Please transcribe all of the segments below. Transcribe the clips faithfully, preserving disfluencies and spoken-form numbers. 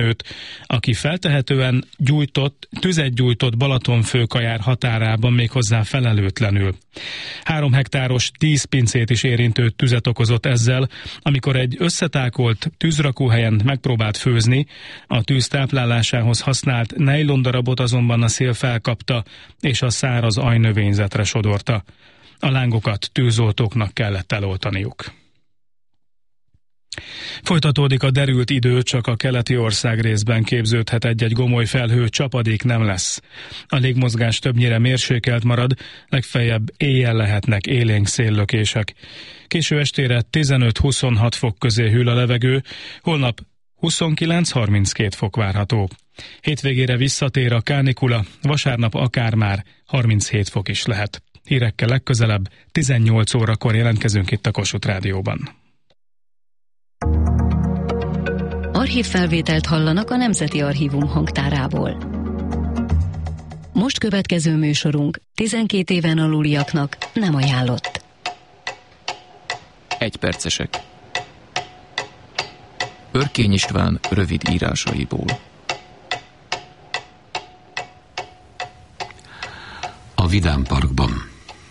őt, aki feltehetően gyújtott, tüzet gyújtott Balatonfőkajár határában, méghozzá felelőtlenül. Három hektáros, tíz pincét is érintő tüzet okozott ezzel, amikor egy összetákolt tűzrakóhelyen megpróbált főzni, a tűz táplálásához használt nejlondarabot azonban a szél felkapta, és a száraz ajnövényzetre sodorta. A lángokat tűzoltóknak kellett eloltaniuk. Folytatódik a derült idő, csak a keleti országrészben képződhet egy-egy gomoly felhő, csapadék nem lesz. A légmozgás többnyire mérsékelt marad, legfeljebb éjjel lehetnek élénk széllökések. Késő estére tizenöt-huszonhat fok közé hűl a levegő, holnap huszonkilenc-harminckét fok várható. Hétvégére visszatér a kánikula, vasárnap akár már harminchét fok is lehet. Hírekkel legközelebb tizennyolc órakor jelentkezünk itt a Kossuth Rádióban. Archívfelvételt hallanak a Nemzeti Archívum hangtárából. Most következő műsorunk tizenkét éven aluliaknak nem ajánlott. Egypercesek. Örkény István rövid írásaiból. A Vidám Parkban.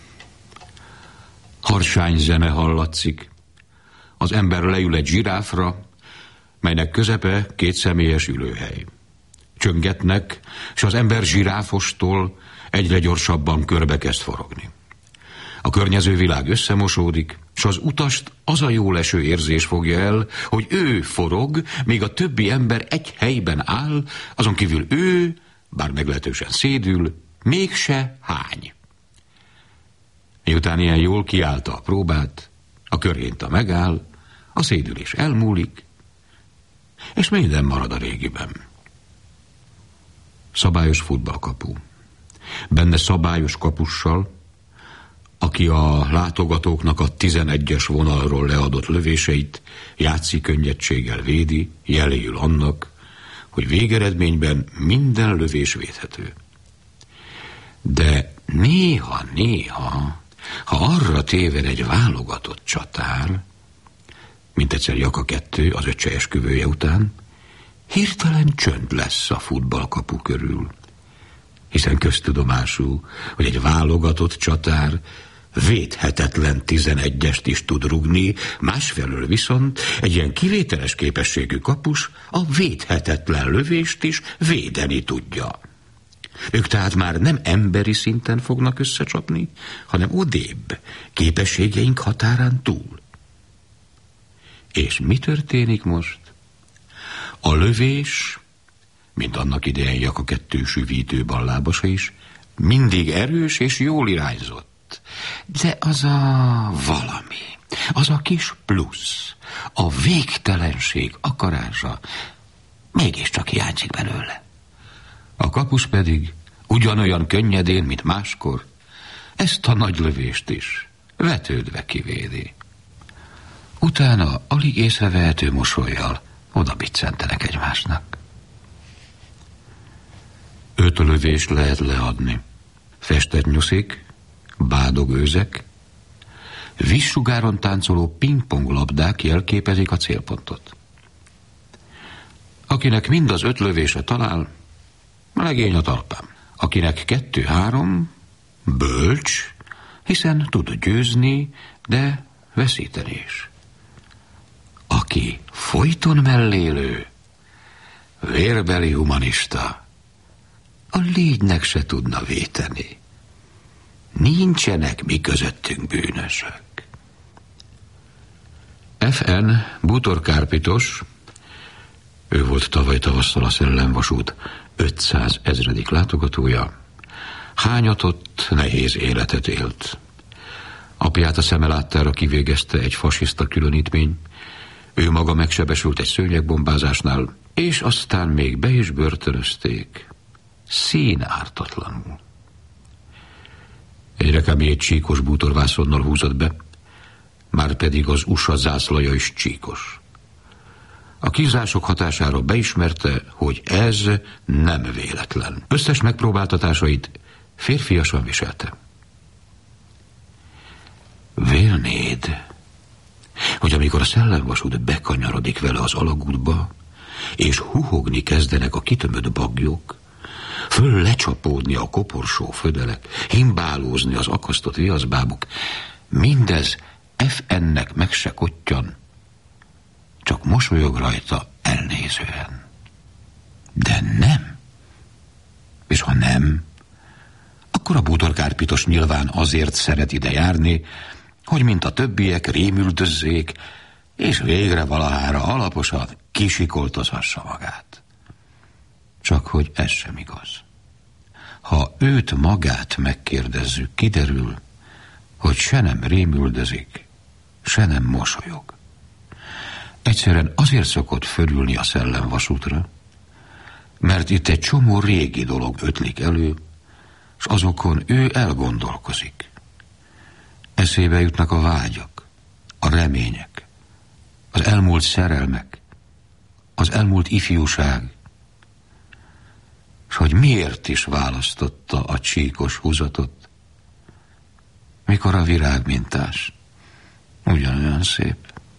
Harsány zene hallatszik. Az ember leül egy zsiráfra, melynek közepe két személyes ülőhely. Csöngetnek, és az ember zsiráfostól egyre gyorsabban körbe kezd forogni. A környező világ összemosódik, és az utast az a jó leső érzés fogja el, hogy ő forog, míg a többi ember egy helyben áll, azon kívül ő, bár meglehetősen szédül, mégse hány. Miután ilyen jól kiállta a próbát, a körhénta megáll, a szédülés elmúlik, és minden marad a régiben. Szabályos futballkapu. Benne szabályos kapussal, aki a látogatóknak a tizenegyes vonalról leadott lövéseit játszik könnyedséggel védi, jeléül annak, hogy végeredményben minden lövés védhető. De néha-néha, ha arra téved egy válogatott csatár, mint egyszer Jaka kettő az öccse esküvője után, hirtelen csönd lesz a futballkapu körül. Hiszen köztudomású, hogy egy válogatott csatár védhetetlen tizenegyest is tud rugni, másfelől viszont egy ilyen kivételes képességű kapus a védhetetlen lövést is védeni tudja. Ők tehát már nem emberi szinten fognak összecsapni, hanem odébb, képességeink határán túl. És mi történik most? A lövés, mint annak idején Jaka kettő süvítő ballábasa is, mindig erős és jól irányzott. De az a valami, az a kis plusz, a végtelenség akarása mégiscsak hiányzik belőle. A kapus pedig ugyanolyan könnyedén, mint máskor, ezt a nagy lövést is vetődve kivédi. Utána alig észrevehető mosollyal oda biccentenek egymásnak. Öt lövést lehet leadni. Festett nyuszik, bádog őzek, vízsugáron táncoló pingpong labdák jelképezik a célpontot. Akinek mind az öt lövése talál, legény a talpán. Akinek kettő-három, bölcs, hiszen tud győzni, de veszíteni is. Aki folyton mellélő, vérbeli humanista, a légynek se tudna véteni. Nincsenek mi közöttünk bűnösök. ef en Bútor Kárpitos, ő volt tavaly tavasszal a Szellemvasút ötszáz ezredik látogatója, hányatott, nehéz életet élt. Apját a szeme láttára kivégezte egy fasiszta különítmény, ő maga megsebesült egy szőnyegbombázásnál, és aztán még be is börtönözték, színártatlanul. Egy rekeményét csíkos bútorvászonnal húzott be, már pedig az u es á zászlaja is csíkos. A kínzások hatására beismerte, hogy ez nem véletlen. Összes megpróbáltatásait férfiasan viselte. Vélnéd, hogy amikor a Szellemvasút bekanyarodik vele az alagútba, és huhogni kezdenek a kitömött baglyok, föl lecsapódni a koporsó födelek, himbálózni az akasztott viaszbábuk, mindez ef en-nek meg se kottyan, csak mosolyog rajta elnézően. De nem. És ha nem, akkor a bútorkárpitos nyilván azért szeret ide járni, hogy mint a többiek rémüldözzék, és végre valahára alaposan kisikoltozhassa magát. Csak hogy ez sem igaz. Ha őt magát megkérdezzük, kiderül, hogy se nem rémüldözik, se nem mosolyog. Egyszerűen azért szokott fölülni a szellemvasútra, mert itt egy csomó régi dolog ötlik elő, és azokon ő elgondolkozik. Eszébe jutnak a vágyak, a remények, az elmúlt szerelmek, az elmúlt ifjúság, és hogy miért is választotta a csíkos húzatot, mikor a virágmintás ugyanolyan szép.